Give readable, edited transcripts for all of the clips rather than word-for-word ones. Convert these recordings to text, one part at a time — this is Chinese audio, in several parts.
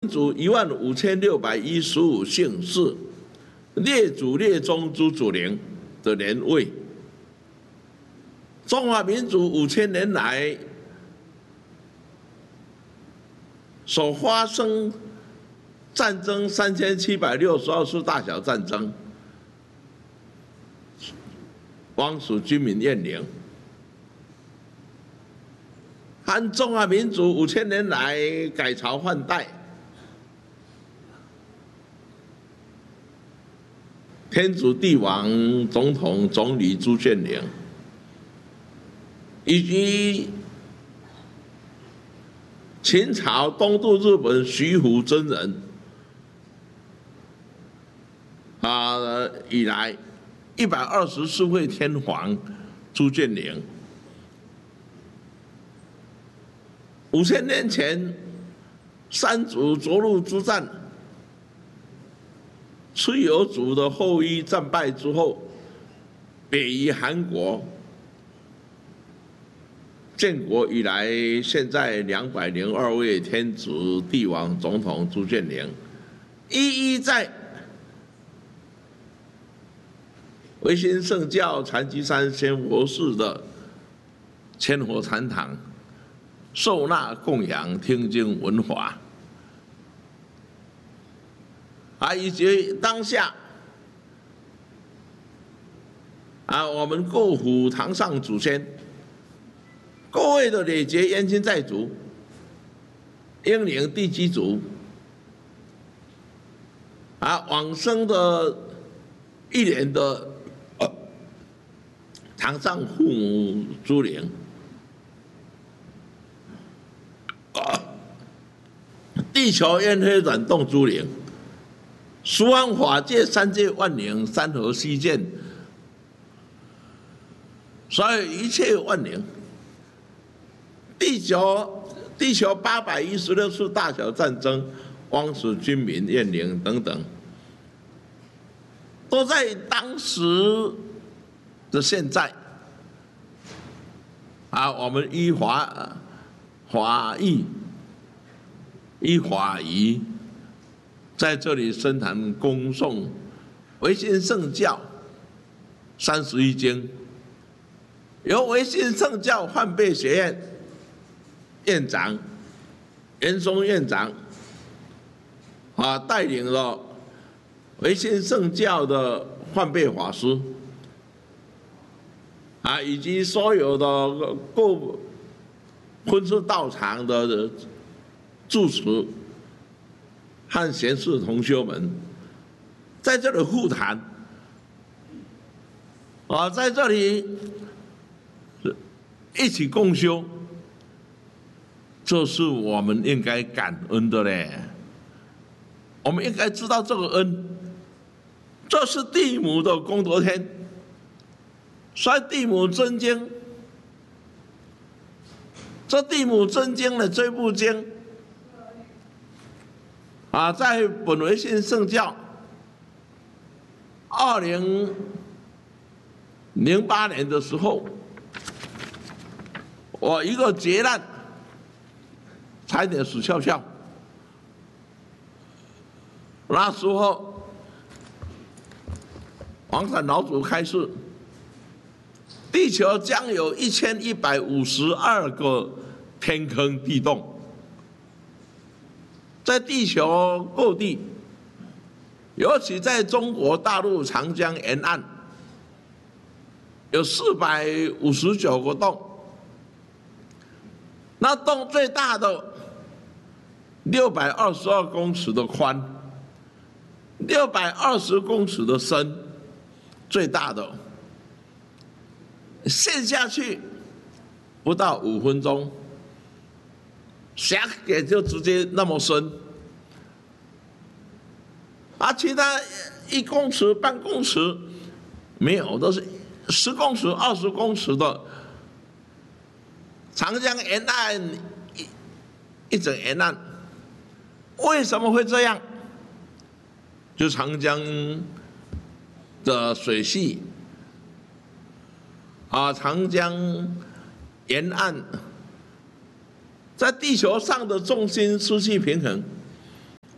族15615姓氏，列祖列宗诸祖灵的年位。中华民族5000年来所发生战争3762次大小战争，汪属军民怨灵。和中华民族5000年来改朝换代，天主帝王、总统、总理朱建宁，以及秦朝东渡日本徐福真人以来124位天皇朱建宁。5000年前，三族涿鹿之战，蚩尤族的后裔战败之后，北移韩国。建国以来，现在202位天子、帝王、总统朱建宁，一一在维新圣教禅机山仙佛寺的千佛禅堂受纳供养、听经闻法，以及当下我们各府堂上祖先各位的累劫冤亲债主、英灵地基主往生的一年的堂上父母诸灵。地球烟黑转动诸灵，十方法界三界万灵，山河虚见，所有一切万灵，地球816次大小战争，汪属军民怨灵等等，都在当时的现在我们依法仪，在这里深谈恭颂维新圣教31经，由维新圣教换备学院院长严嵩院长带领了维新圣教的换备法师以及所有的各婚事道场的住持和贤士同修们，在这里互谈在这里一起共修，这是我们应该感恩的嘞。我们应该知道这个恩，这是地母的功德天。所以地母真经，这地母真经的这部经在本维新圣教2008年的时候，我一个劫难，差点死翘翘。那时候，黄伞老祖开示，地球将有1152个天坑地洞。在地球各地，尤其在中国大陆长江沿岸，有459个洞。那洞最大的622公尺的宽，620公尺的深，最大的陷下去不到5分钟。下也就直接那么深，其他1公尺、半公尺没有，都是10公尺、20公尺的长江沿岸一整沿岸。为什么会这样？就长江的水系长江沿岸。在地球上的重心失去平衡，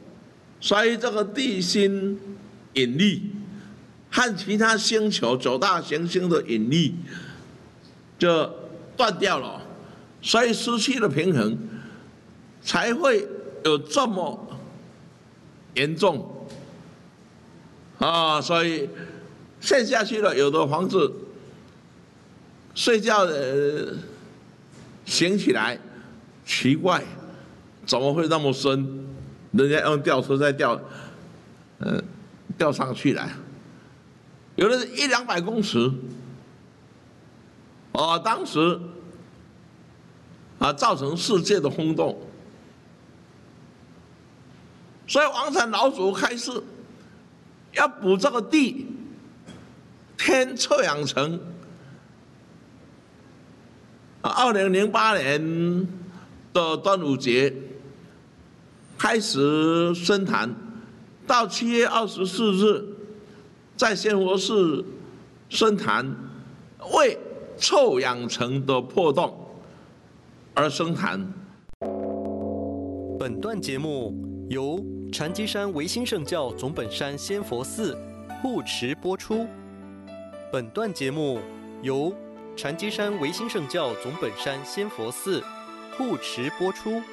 所以这个地心引力和其他星球9大行星的引力就断掉了，所以失去了平衡，才会有这么严重啊！所以陷下去了，有的房子睡觉醒起来，奇怪，怎么会那么深？人家用吊车再吊上去了，有的是100-200公尺。当时造成世界的轰动，所以王禅老祖开始要补这个地，天测养成。2008年的端午节开始升坛，到7月24日在仙佛寺升坛，为臭氧层的破洞而升坛。 本段节目由禅机山唯心圣教总本山仙佛寺护持播出。本段节目由禅机山唯心圣教总本山仙佛寺护持播出。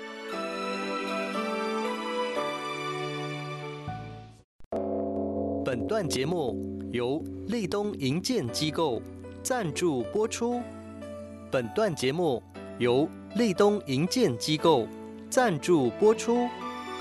本段节目由立东营建机构赞助播出。本段节目由立东营建机构赞助播出。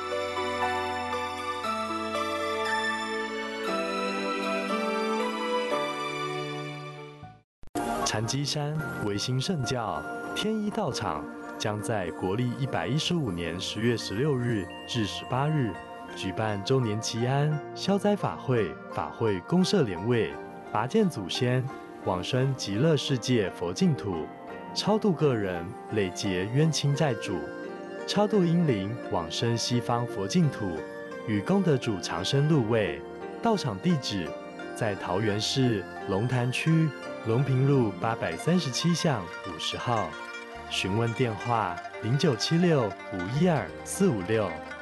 禅机山唯心圣教天一道场将在国历115年10月16日至18日举办周年祈安消灾法会，法会公设莲位，拔剑祖先，往生极乐世界佛净土，超度个人累劫冤亲债主，超度阴灵往生西方佛净土，与功德主长生入位。道场地址在桃园市龙潭区龙平路837巷50号，询问电话0976512456。